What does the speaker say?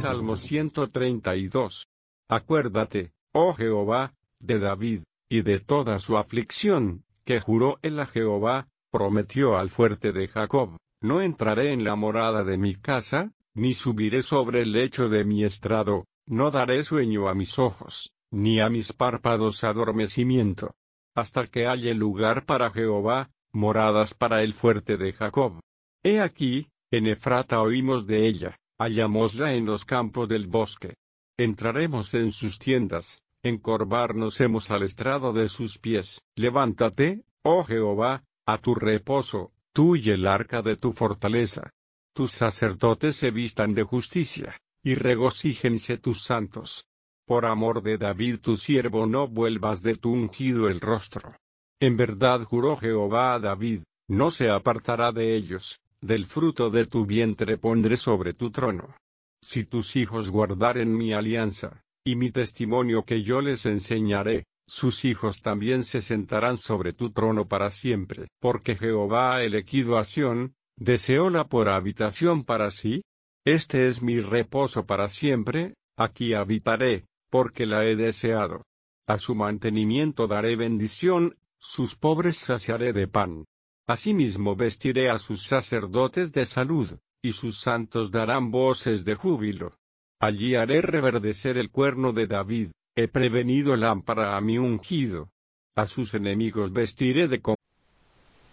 Salmo 132. Acuérdate, oh Jehová, de David, y de toda su aflicción, que juró él a Jehová, prometió al fuerte de Jacob: no entraré en la morada de mi casa, ni subiré sobre el lecho de mi estrado, no daré sueño a mis ojos, ni a mis párpados adormecimiento, hasta que haya lugar para Jehová, moradas para el fuerte de Jacob. He aquí, en Efrata oímos de ella, hallámosla en los campos del bosque. Entraremos en sus tiendas, encorvarnos hemos al estrado de sus pies. Levántate, oh Jehová, a tu reposo, tú y el arca de tu fortaleza. Tus sacerdotes se vistan de justicia, y regocíjense tus santos. Por amor de David tu siervo no vuelvas de tu ungido el rostro. En verdad juró Jehová a David, no se apartará de ellos, del fruto de tu vientre pondré sobre tu trono. Si tus hijos guardaren mi alianza, y mi testimonio que yo les enseñaré, sus hijos también se sentarán sobre tu trono para siempre. Porque Jehová ha elegido a Sión, deseóla por habitación para sí. Este es mi reposo para siempre, aquí habitaré, porque la he deseado. A su mantenimiento daré bendición, sus pobres saciaré de pan. Asimismo vestiré a sus sacerdotes de salud, y sus santos darán voces de júbilo. Allí haré reverdecer el cuerno de David, he prevenido lámpara a mi ungido. A sus enemigos vestiré de